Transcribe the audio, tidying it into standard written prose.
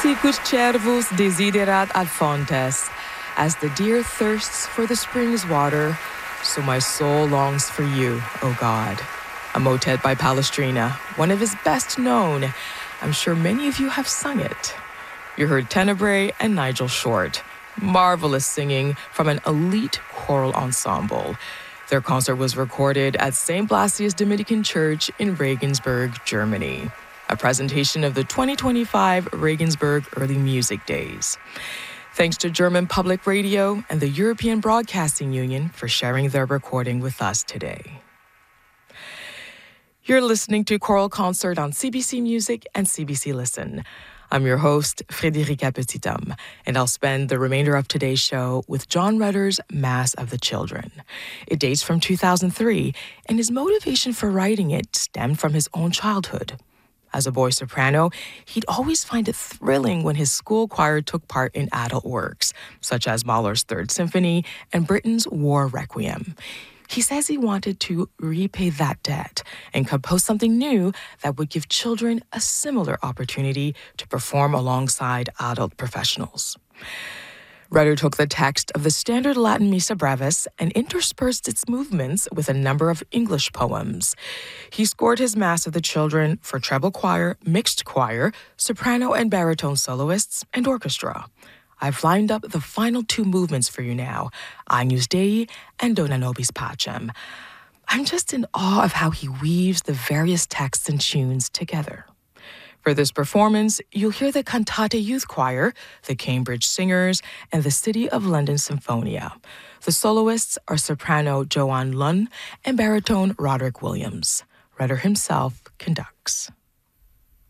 Sicut cervus desiderat ad fontes. As the deer thirsts for the spring's water, so my soul longs for you, O God. A motet by Palestrina, one of his best known. I'm sure many of you have sung it. You heard Tenebrae and Nigel Short. Marvelous singing from an elite choral ensemble. Their concert was recorded at St. Blasius Dominican Church in Regensburg, Germany. A presentation of the 2025 Regensburg Early Music Days. Thanks to German Public Radio and the European Broadcasting Union for sharing their recording with us today. You're listening to Choral Concert on CBC Music and CBC Listen. I'm your host, Frédérica Petithomme, and I'll spend the remainder of today's show with John Rutter's Mass of the Children. It dates from 2003, and his motivation for writing it stemmed from his own childhood. As a boy soprano, he'd always find it thrilling when his school choir took part in adult works, such as Mahler's Third Symphony and Britten's War Requiem. He says he wanted to repay that debt and compose something new that would give children a similar opportunity to perform alongside adult professionals. Rutter took the text of the standard Latin Missa Brevis and interspersed its movements with a number of English poems. He scored his Mass of the Children for treble choir, mixed choir, soprano and baritone soloists, and orchestra. I've lined up the final two movements for you now, Agnus Dei and Dona Nobis Pacem. I'm just in awe of how he weaves the various texts and tunes together. For this performance, you'll hear the Cantate Youth Choir, the Cambridge Singers, and the City of London Symphonia. The soloists are soprano Joanne Lunn and baritone Roderick Williams. Rutter himself conducts.